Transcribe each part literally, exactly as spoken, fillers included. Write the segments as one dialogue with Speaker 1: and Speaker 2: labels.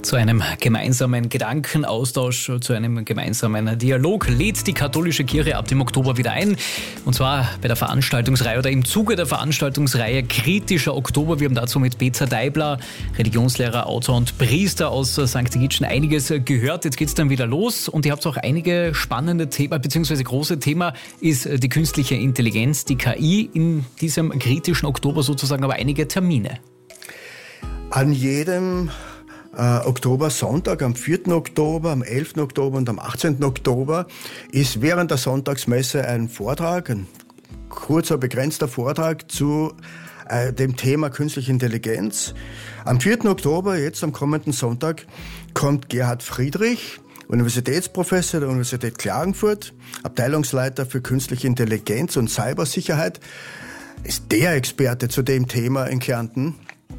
Speaker 1: Zu einem gemeinsamen Gedankenaustausch, zu einem gemeinsamen Dialog lädt die katholische Kirche ab dem Oktober wieder ein. Und zwar bei der Veranstaltungsreihe oder im Zuge der Veranstaltungsreihe Kritischer Oktober. Wir haben dazu mit Peter Deibler, Religionslehrer, Autor und Priester aus Sankt Egidien, einiges gehört. Jetzt geht es dann wieder los und ihr habt auch einige spannende Themen, beziehungsweise große Thema ist die künstliche Intelligenz, die K I, in diesem kritischen Oktober sozusagen, aber einige Termine.
Speaker 2: An jedem Äh, Oktober, Sonntag, am vierten Oktober, am elften Oktober und am achtzehnten Oktober ist während der Sonntagsmesse ein Vortrag, ein kurzer, begrenzter Vortrag zu äh, dem Thema künstliche Intelligenz. Am vierten Oktober, jetzt am kommenden Sonntag, kommt Gerhard Friedrich, Universitätsprofessor der Universität Klagenfurt, Abteilungsleiter für künstliche Intelligenz und Cybersicherheit, ist der Experte zu dem Thema in Kärnten.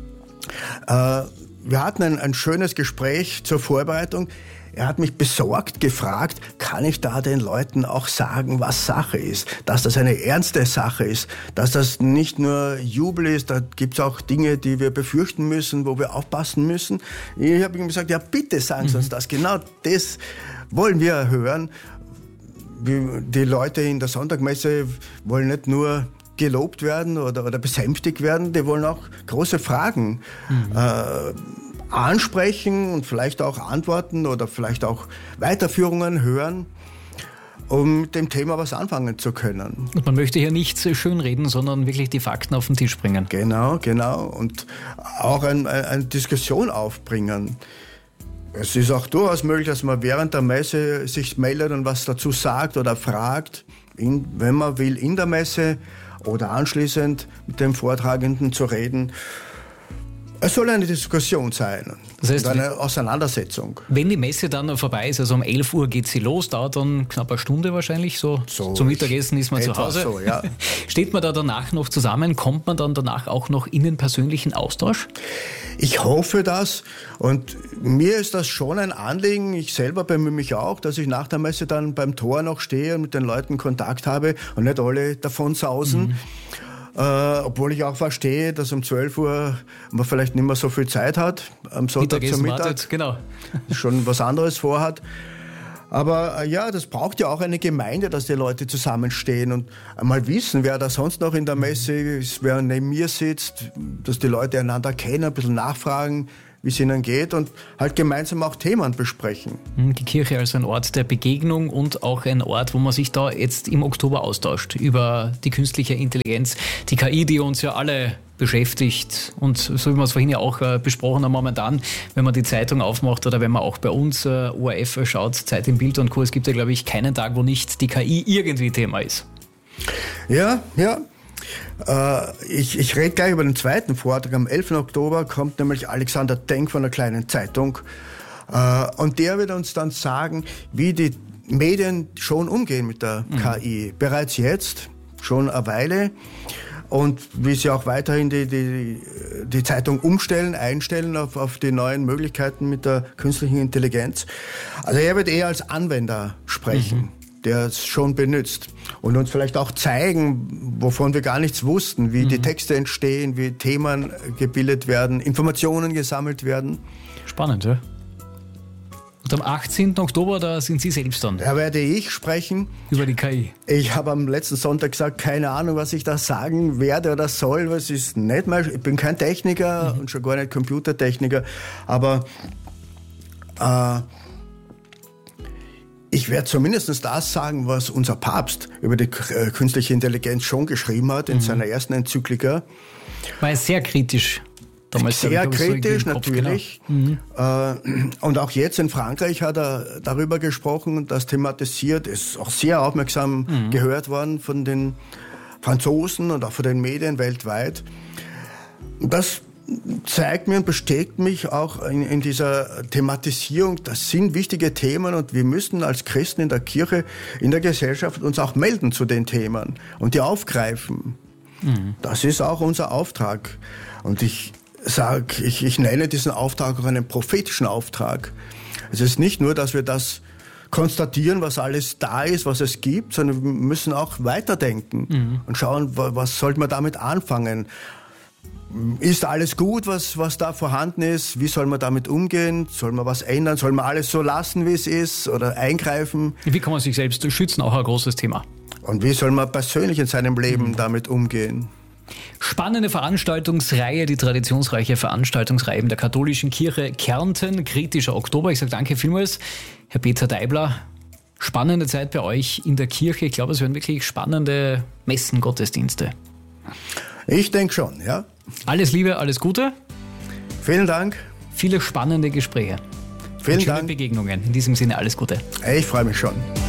Speaker 2: Äh, Wir hatten ein, ein schönes Gespräch zur Vorbereitung. Er hat mich besorgt gefragt, kann ich da den Leuten auch sagen, was Sache ist? Dass das eine ernste Sache ist, dass das nicht nur Jubel ist, da gibt es auch Dinge, die wir befürchten müssen, wo wir aufpassen müssen. Ich habe ihm gesagt, ja bitte sagen Sie uns das, genau das wollen wir hören. Die Leute in der Sonntagmesse wollen nicht nur gelobt werden oder, oder besänftigt werden, die wollen auch große Fragen mhm. äh, ansprechen und vielleicht auch Antworten oder vielleicht auch Weiterführungen hören, um mit dem Thema was anfangen zu können.
Speaker 1: Und man möchte hier nichts schönreden, sondern wirklich die Fakten auf den Tisch bringen.
Speaker 2: Genau, genau. Und auch ein, ein, eine Diskussion aufbringen. Es ist auch durchaus möglich, dass man während der Messe sich meldet und was dazu sagt oder fragt, in, wenn man will, in der Messe oder anschließend mit dem Vortragenden zu reden. Es soll eine Diskussion sein, das heißt, und eine Auseinandersetzung.
Speaker 1: Wenn die Messe dann vorbei ist, also um elf Uhr geht sie los, dauert dann knapp eine Stunde wahrscheinlich, so, so zum Mittagessen ist man zu Hause.
Speaker 2: So, ja.
Speaker 1: Steht man da danach noch zusammen, kommt man dann danach auch noch in den persönlichen Austausch?
Speaker 2: Ich hoffe das und mir ist das schon ein Anliegen, ich selber bemühe mich auch, dass ich nach der Messe dann beim Tor noch stehe und mit den Leuten Kontakt habe und nicht alle davon sausen. Mhm. Äh, obwohl ich auch verstehe, dass um zwölf Uhr man vielleicht nicht mehr so viel Zeit hat, am Sonntag zum Mittag, wartet, genau. schon was anderes vorhat. Aber äh, ja, das braucht ja auch eine Gemeinde, dass die Leute zusammenstehen und einmal wissen, wer da sonst noch in der Messe ist, wer neben mir sitzt, dass die Leute einander kennen, ein bisschen nachfragen, wie es ihnen geht und halt gemeinsam auch Themen besprechen.
Speaker 1: Die Kirche als ein Ort der Begegnung und auch ein Ort, wo man sich da jetzt im Oktober austauscht über die künstliche Intelligenz, die K I, die uns ja alle beschäftigt und so wie wir es vorhin ja auch äh, besprochen haben, momentan, wenn man die Zeitung aufmacht oder wenn man auch bei uns äh, O R F schaut, Zeit im Bild und Co., es gibt ja, glaube ich, keinen Tag, wo nicht die K I irgendwie Thema ist.
Speaker 2: Ja, ja. Äh, ich, ich rede gleich über den zweiten Vortrag. Am elften Oktober kommt nämlich Alexander Denk von der Kleinen Zeitung. Äh, und der wird uns dann sagen, wie die Medien schon umgehen mit der mhm. K I. Bereits jetzt, schon eine Weile. Und wie sie auch weiterhin die, die, die Zeitung umstellen, einstellen auf, auf die neuen Möglichkeiten mit der künstlichen Intelligenz. Also er wird eher als Anwender sprechen. Mhm. der es schon benutzt und uns vielleicht auch zeigen, wovon wir gar nichts wussten, wie mhm. die Texte entstehen, wie Themen gebildet werden, Informationen gesammelt werden.
Speaker 1: Spannend, ja? Und am achtzehnten Oktober, da sind Sie selbst dann.
Speaker 2: Da werde ich sprechen.
Speaker 1: Über die K I.
Speaker 2: Ich habe am letzten Sonntag gesagt, keine Ahnung, was ich da sagen werde oder soll, was ist nicht mal, ich bin kein Techniker mhm. und schon gar nicht Computertechniker, aber äh, ich werde zumindest das sagen, was unser Papst über die äh, künstliche Intelligenz schon geschrieben hat in mhm. seiner ersten Enzyklika.
Speaker 1: War er sehr kritisch.
Speaker 2: Damals sehr kritisch, so natürlich. Genau. Mhm. Äh, und auch jetzt in Frankreich hat er darüber gesprochen und das thematisiert. Ist auch sehr aufmerksam mhm. gehört worden von den Franzosen und auch von den Medien weltweit. Das zeigt mir und bestätigt mich auch in, in dieser Thematisierung, das sind wichtige Themen und wir müssen als Christen in der Kirche, in der Gesellschaft uns auch melden zu den Themen und die aufgreifen. Mhm. Das ist auch unser Auftrag. Und ich sage, ich, ich nenne diesen Auftrag auch einen prophetischen Auftrag. Es ist nicht nur, dass wir das konstatieren, was alles da ist, was es gibt, sondern wir müssen auch weiterdenken mhm. und schauen, was sollte man damit anfangen. ist alles gut, was, was da vorhanden ist? Wie soll man damit umgehen? Soll man was ändern? Soll man alles so lassen, wie es ist? Oder eingreifen?
Speaker 1: Wie kann man sich selbst schützen? Auch ein großes Thema.
Speaker 2: Und wie soll man persönlich in seinem Leben mhm. damit umgehen?
Speaker 1: Spannende Veranstaltungsreihe, die traditionsreiche Veranstaltungsreihe in der katholischen Kirche Kärnten, kritischer Oktober. Ich sage danke vielmals, Herr Peter Deibler. Spannende Zeit bei euch in der Kirche. Ich glaube, es werden wirklich spannende Messen, Gottesdienste.
Speaker 2: Ich denke schon, ja.
Speaker 1: Alles Liebe, alles Gute.
Speaker 2: Vielen Dank.
Speaker 1: Viele spannende Gespräche.
Speaker 2: Vielen
Speaker 1: und schöne
Speaker 2: Dank.
Speaker 1: Begegnungen. In diesem Sinne alles Gute.
Speaker 2: Ich freue mich schon.